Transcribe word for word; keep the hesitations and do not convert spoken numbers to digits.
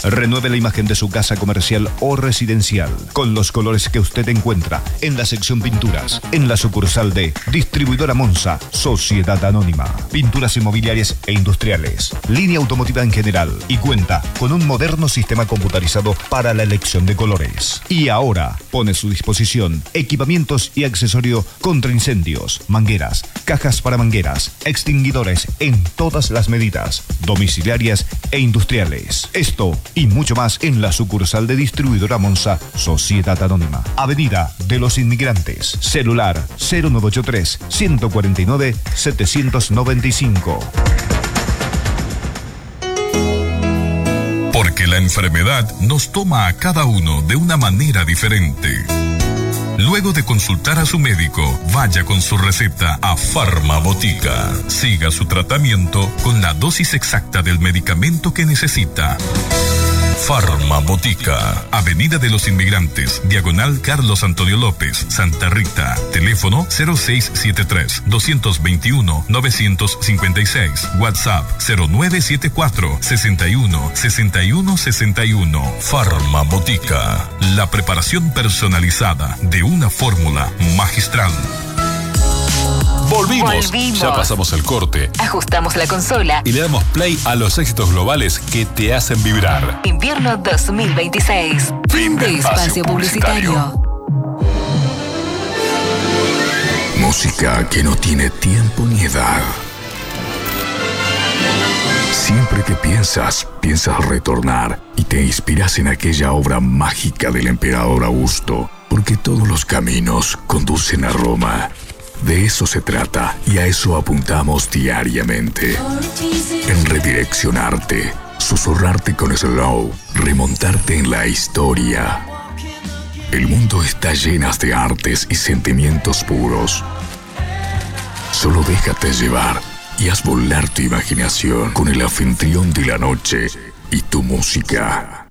Renueve la imagen de su casa comercial o residencial con los colores que usted encuentra en la sección pinturas, en la sucursal de Distribuidora Monza, Sociedad Anónima. Pinturas inmobiliarias e industriales, línea automotiva en general y cuenta con un moderno sistema computarizado para la elección de colores. Y ahora pone a su disposición equipamientos y accesorio contra incendios, mangueras, cajas para mangueras, extinguidores en todas las medidas, domiciliarias e industriales. Esto y mucho más en la sucursal de Distribuidora Monza, Sociedad Anónima. Avenida de los Inmigrantes. Celular cero nueve ocho tres, uno cuatro nueve, siete nueve cinco. Porque la enfermedad nos toma a cada uno de una manera diferente. Luego de consultar a su médico, vaya con su receta a Farmabotica. Siga su tratamiento con la dosis exacta del medicamento que necesita. Farmabotica, Avenida de los Inmigrantes, diagonal Carlos Antonio López, Santa Rita. Teléfono cero seis siete tres, dos dos uno, nueve cinco seis. WhatsApp cero nueve siete cuatro, seis uno, seis uno, seis uno. Farmabotica, la preparación personalizada de una fórmula magistral. Volvimos. Volvimos. Ya pasamos el corte. Ajustamos la consola. Y le damos play a los éxitos globales que te hacen vibrar. Invierno dos mil veintiséis. Fin de espacio publicitario. Música que no tiene tiempo ni edad. Siempre que piensas, piensas retornar y te inspiras en aquella obra mágica del emperador Augusto, porque todos los caminos conducen a Roma. De eso se trata y a eso apuntamos diariamente. En redireccionarte, susurrarte con slow, remontarte en la historia. El mundo está lleno de artes y sentimientos puros. Solo déjate llevar y haz volar tu imaginación con el anfitrión de la noche y tu música.